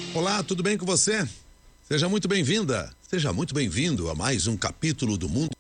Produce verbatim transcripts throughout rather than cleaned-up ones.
Olá, tudo bem com você? Seja muito bem-vinda, seja muito bem-vindo a mais um capítulo do Mundo.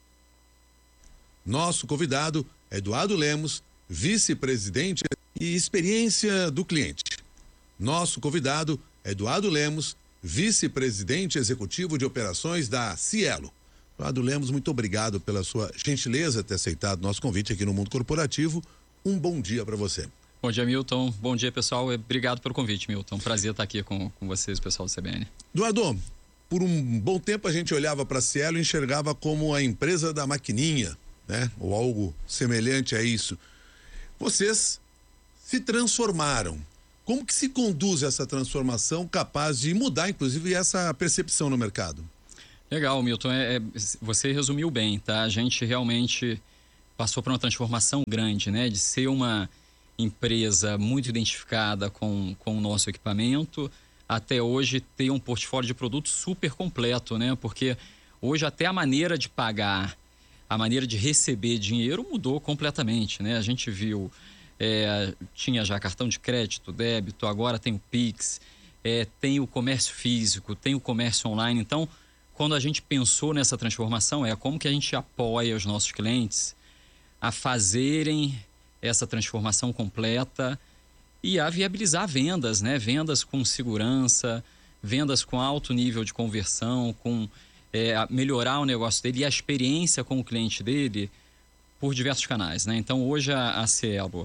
Nosso convidado é Eduardo Lemos, vice-presidente e experiência do cliente. Nosso convidado é Eduardo Lemos, vice-presidente executivo de operações da Cielo. Eduardo Lemos, muito obrigado pela sua gentileza ter aceitado nosso convite aqui no Mundo Corporativo. Um bom dia para você. Bom dia, Milton. Bom dia, pessoal. Obrigado pelo convite, Milton. Prazer estar aqui com, com vocês, pessoal do C B N. Eduardo, por um bom tempo a gente olhava para a Cielo e enxergava como a empresa da maquininha, né? Ou algo semelhante a isso. Vocês se transformaram. Como que se conduz essa transformação capaz de mudar, inclusive, essa percepção no mercado? Legal, Milton. É, é, você resumiu bem, tá? A gente realmente passou por uma transformação grande, né? De ser uma empresa muito identificada com, com o nosso equipamento, até hoje ter um portfólio de produtos super completo, né? Porque hoje até a maneira de pagar, a maneira de receber dinheiro mudou completamente, né? A gente viu, é, tinha já cartão de crédito, débito, agora tem o Pix, é, tem o comércio físico, tem o comércio online. Então, quando a gente pensou nessa transformação, é como que a gente apoia os nossos clientes a fazerem essa transformação completa e a viabilizar vendas, né? Vendas com segurança, vendas com alto nível de conversão, com é, melhorar o negócio dele e a experiência com o cliente dele por diversos canais, né? Então, hoje a, a Cielo,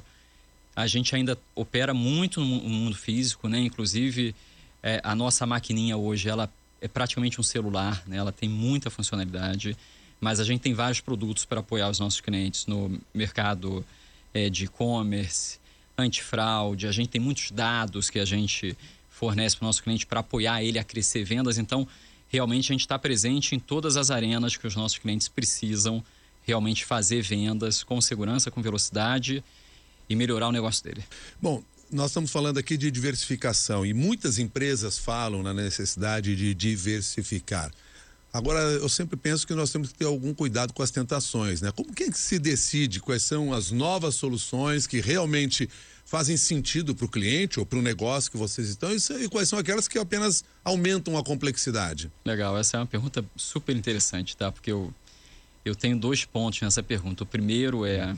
a gente ainda opera muito no mundo físico, né? Inclusive, é, a nossa maquininha hoje, ela é praticamente um celular, né? Ela tem muita funcionalidade, mas a gente tem vários produtos para apoiar os nossos clientes no mercado É, de e-commerce, antifraude. A gente tem muitos dados que a gente fornece para o nosso cliente para apoiar ele a crescer vendas. Então, realmente a gente está presente em todas as arenas que os nossos clientes precisam realmente fazer vendas com segurança, com velocidade e melhorar o negócio dele. Bom, nós estamos falando aqui de diversificação e muitas empresas falam na necessidade de diversificar. Agora, eu sempre penso que nós temos que ter algum cuidado com as tentações, né? Como que é que se decide quais são as novas soluções que realmente fazem sentido para o cliente ou para o negócio que vocês estão e quais são aquelas que apenas aumentam a complexidade? Legal, essa é uma pergunta super interessante, tá? Porque eu, eu tenho dois pontos nessa pergunta. O primeiro é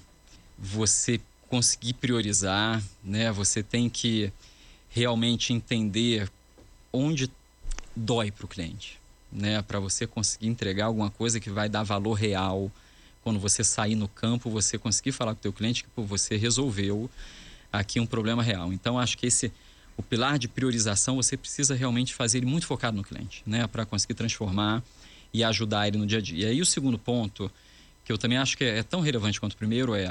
você conseguir priorizar, né? Você tem que realmente entender onde dói para o cliente, né, para você conseguir entregar alguma coisa que vai dar valor real. Quando você sair no campo, você conseguir falar com o teu cliente que pô, você resolveu aqui um problema real. Então, acho que esse, o pilar de priorização, você precisa realmente fazer ele muito focado no cliente, né, para conseguir transformar e ajudar ele no dia a dia. E aí o segundo ponto, que eu também acho que é, é tão relevante quanto o primeiro, é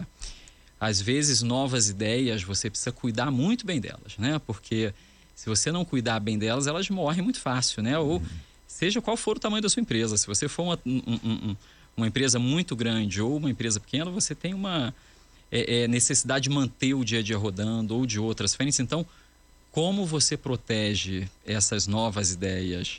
às vezes novas ideias, você precisa cuidar muito bem delas, né, porque se você não cuidar bem delas, elas morrem muito fácil, né, ou seja qual for o tamanho da sua empresa. Se você for uma, um, um, uma empresa muito grande ou uma empresa pequena, você tem uma é, é, necessidade de manter o dia a dia rodando ou de outras frentes. Então, como você protege essas novas ideias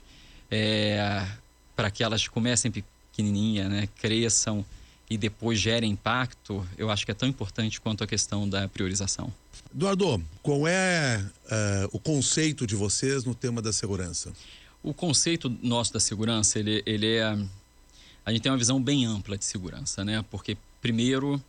é, para que elas comecem pequenininha, né, cresçam e depois gerem impacto, eu acho que é tão importante quanto a questão da priorização. Eduardo, qual é uh, o conceito de vocês no tema da segurança? O conceito nosso da segurança, ele, ele é... A gente tem uma visão bem ampla de segurança, né? Porque, primeiro,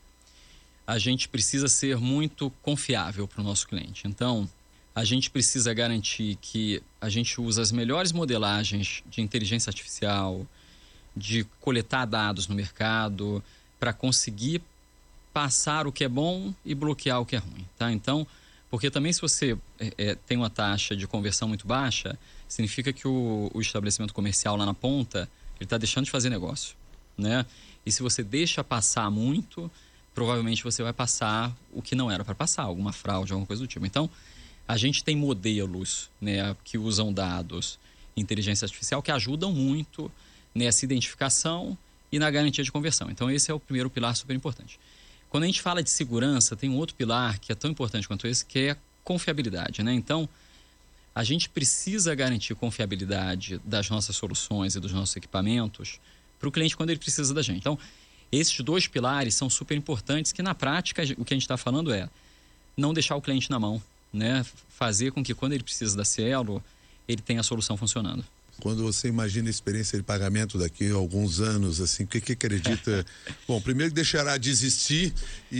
a gente precisa ser muito confiável para o nosso cliente. Então, a gente precisa garantir que a gente usa as melhores modelagens de inteligência artificial, de coletar dados no mercado, para conseguir passar o que é bom e bloquear o que é ruim, tá? Então, porque também se você é, tem uma taxa de conversão muito baixa, significa que o, o estabelecimento comercial lá na ponta, ele está deixando de fazer negócio, né? E se você deixa passar muito, provavelmente você vai passar o que não era para passar, alguma fraude, alguma coisa do tipo. Então, a gente tem modelos, né, que usam dados, inteligência artificial, que ajudam muito nessa identificação e na garantia de conversão. Então, esse é o primeiro pilar super importante. Quando a gente fala de segurança, tem um outro pilar que é tão importante quanto esse, que é confiabilidade, né? Então, a gente precisa garantir confiabilidade das nossas soluções e dos nossos equipamentos para o cliente quando ele precisa da gente. Então, esses dois pilares são super importantes, que na prática o que a gente está falando é não deixar o cliente na mão, né? Fazer com que quando ele precisa da Cielo, ele tem a solução funcionando. Quando você imagina a experiência de pagamento daqui a alguns anos, assim, o que, que acredita? Bom, primeiro que deixará de existir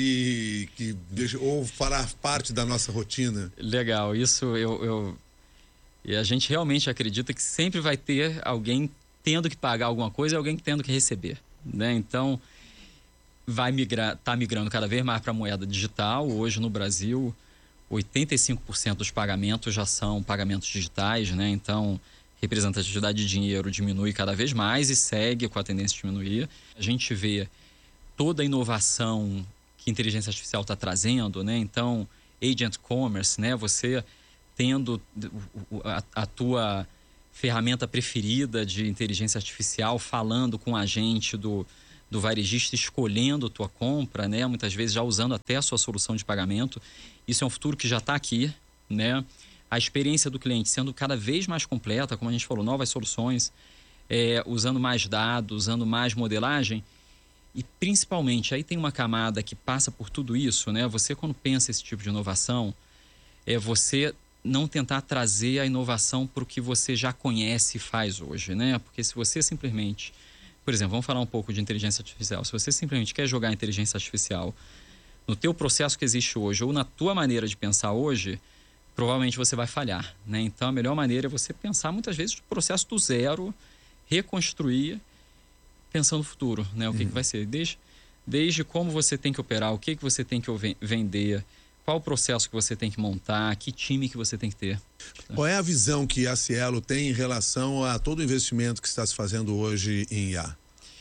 e que deixa, ou fará parte da nossa rotina. Legal, isso eu, eu... E a gente realmente acredita que sempre vai ter alguém tendo que pagar alguma coisa e alguém tendo que receber, né? Então, vai migrar, tá migrando cada vez mais para a moeda digital. Hoje no Brasil, oitenta e cinco por cento dos pagamentos já são pagamentos digitais, né? Então, representatividade de dinheiro diminui cada vez mais e segue com a tendência de diminuir. A gente vê toda a inovação que a inteligência artificial está trazendo, né? Então, agent commerce, né? Você tendo a, a tua ferramenta preferida de inteligência artificial falando com o agente do, do varejista, escolhendo a tua compra, né? Muitas vezes já usando até a sua solução de pagamento. Isso é um futuro que já está aqui, né? A experiência do cliente sendo cada vez mais completa, como a gente falou, novas soluções, é, usando mais dados, usando mais modelagem. E principalmente, aí tem uma camada que passa por tudo isso, né? Você, quando pensa esse tipo de inovação, é você não tentar trazer a inovação para o que você já conhece e faz hoje, né? Porque se você simplesmente... Por exemplo, vamos falar um pouco de inteligência artificial. Se você simplesmente quer jogar inteligência artificial no teu processo que existe hoje ou na tua maneira de pensar hoje, provavelmente você vai falhar, né? Então, a melhor maneira é você pensar muitas vezes o processo do zero, reconstruir, pensando no futuro, né? O que, uhum. que vai ser. Desde, desde como você tem que operar, o que, que você tem que vender, qual o processo que você tem que montar, que time que você tem que ter. Qual é a visão que a Cielo tem em relação a todo o investimento que está se fazendo hoje em I A?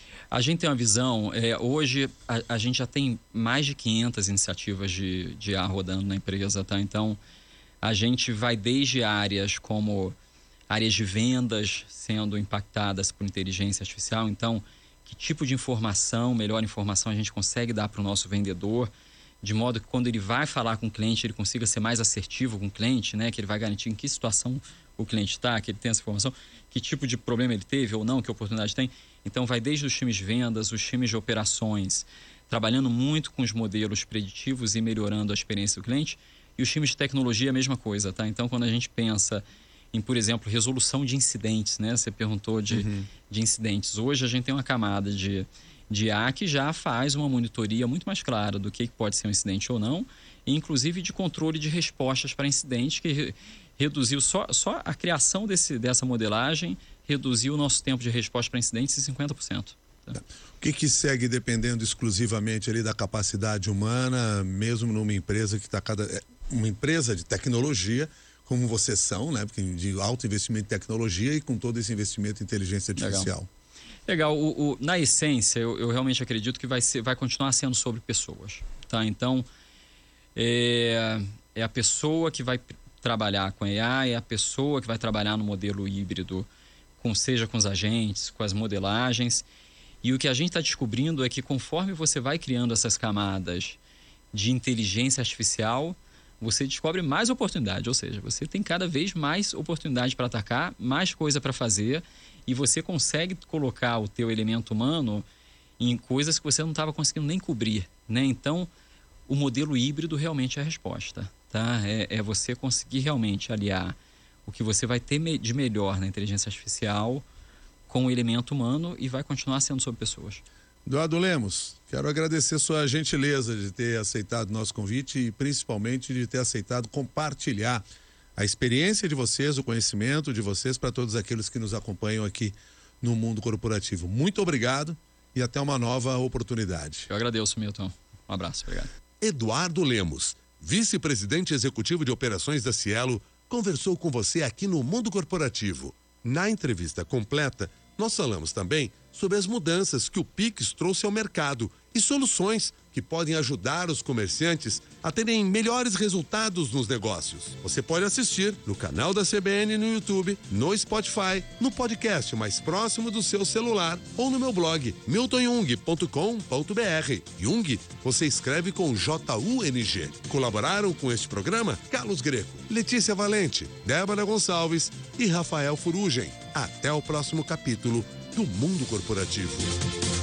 A gente tem uma visão, é, hoje a, a gente já tem mais de quinhentas iniciativas de, de I A rodando na empresa, tá? Então, a gente vai desde áreas como áreas de vendas sendo impactadas por inteligência artificial. Então, que tipo de informação, melhor informação a gente consegue dar para o nosso vendedor, de modo que quando ele vai falar com o cliente, ele consiga ser mais assertivo com o cliente, né? Que ele vai garantir em que situação o cliente está, que ele tem essa informação, que tipo de problema ele teve ou não, que oportunidade tem. Então, vai desde os times de vendas, os times de operações, trabalhando muito com os modelos preditivos e melhorando a experiência do cliente. E os times de tecnologia, a mesma coisa, tá? Então, quando a gente pensa em, por exemplo, resolução de incidentes, né? Você perguntou de, uhum. de incidentes. Hoje, a gente tem uma camada de, de I A que já faz uma monitoria muito mais clara do que pode ser um incidente ou não, e inclusive de controle de respostas para incidentes, que re, reduziu só, só a criação desse, dessa modelagem, reduziu o nosso tempo de resposta para incidentes em cinquenta por cento. Tá? O que, que segue dependendo exclusivamente ali da capacidade humana, mesmo numa empresa que está cada... uma empresa de tecnologia, como vocês são, né? Porque de alto investimento em tecnologia e com todo esse investimento em inteligência artificial. Legal. Legal. O, o, na essência, eu, eu realmente acredito que vai, ser, vai continuar sendo sobre pessoas, tá? Então, é, é a pessoa que vai trabalhar com A I, é a pessoa que vai trabalhar no modelo híbrido, com, seja com os agentes, com as modelagens. E o que a gente está descobrindo é que conforme você vai criando essas camadas de inteligência artificial, você descobre mais oportunidade, ou seja, você tem cada vez mais oportunidade para atacar, mais coisa para fazer, e você consegue colocar o teu elemento humano em coisas que você não estava conseguindo nem cobrir, né? Então, o modelo híbrido realmente é a resposta, tá? É, é você conseguir realmente aliar o que você vai ter de melhor na inteligência artificial com o elemento humano e vai continuar sendo sobre pessoas. Eduardo Lemos, quero agradecer sua gentileza de ter aceitado o nosso convite e principalmente de ter aceitado compartilhar a experiência de vocês, o conhecimento de vocês para todos aqueles que nos acompanham aqui no Mundo Corporativo. Muito obrigado e até uma nova oportunidade. Eu agradeço, Milton. Um abraço, obrigado. Eduardo Lemos, vice-presidente executivo de operações da Cielo, conversou com você aqui no Mundo Corporativo. Na entrevista completa, nós falamos também sobre as mudanças que o Pix trouxe ao mercado e soluções que podem ajudar os comerciantes a terem melhores resultados nos negócios. Você pode assistir no canal da C B N no YouTube, no Spotify, no podcast mais próximo do seu celular ou no meu blog milton jung ponto com ponto b r. Jung, você escreve com J U N G. Colaboraram com este programa Carlos Greco, Letícia Valente, Débora Gonçalves e Rafael Furugem. Até o próximo capítulo do Mundo Corporativo.